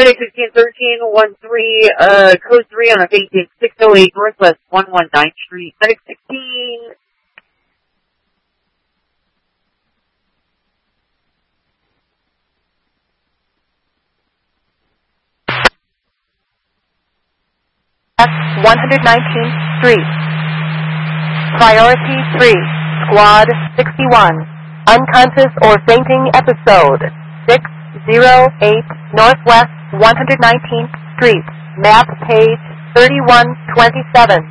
FedEx 1613, code 3 on a basic 608 Northwest 119th Street. FedEx 16. West 119th Street. Priority 3, Squad 61. Unconscious or fainting episode. 608 Northwest 119th Street. Map page 3127.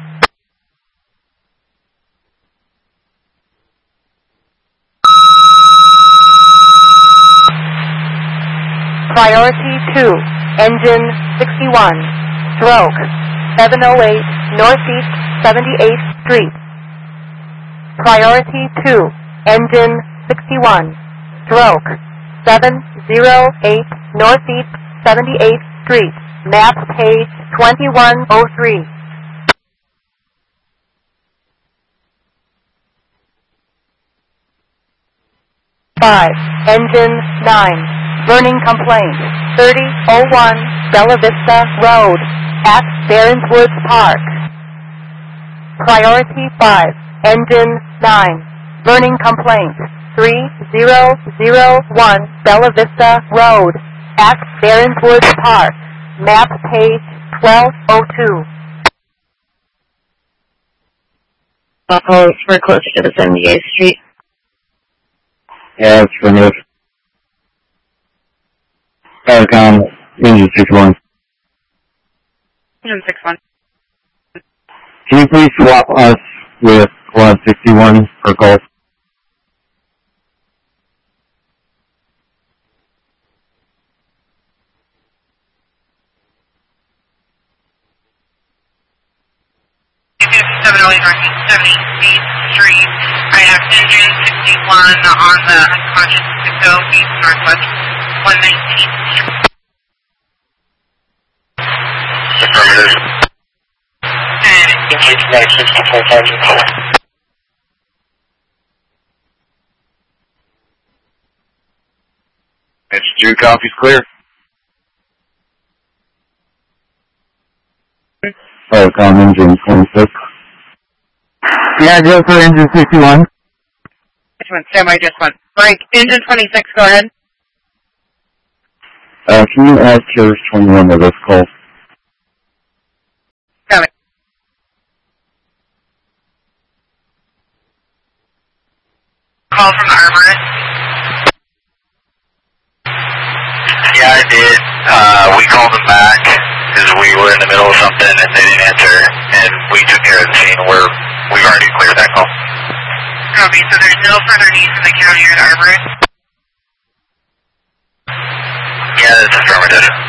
Priority 2, Engine 61. Stroke 708 Northeast 78th Street. Priority 2, Engine 61. Stroke 708 Northeast 78th Street. Map page 2103. Five, Engine 9. Burning complaint. 3001 Bella Vista Road at Baronswoods Park. Priority 5, Engine 9. Burning complaint. 3001 Bella Vista Road at Baronswoods Park. Map page 1202. Oh, we're close to the 78th Street. Yeah, it's removed. Farrakhan, Engine 61. Engine 61. Can you please swap us with Squad 61 for Gulf? Street. I have Engine 61 on the unconscious 608 Northwest 119th Street. Affirmative. And Engage 964 times your call. It's 2 copies clear. Farrakhan, Engine 26. Yeah, go for Engine 61. Which one? Sam, I just went. Break. Engine 26, go ahead. Can you add Carriers 21 to this call? Got it. Call from the arborist. Yeah, I did. We called them back because we were in the middle of something and they didn't answer, and we took care of the scene. We've already cleared that call. Copy. So there's no further need from the county or the arborist? Yeah, that's affirmative.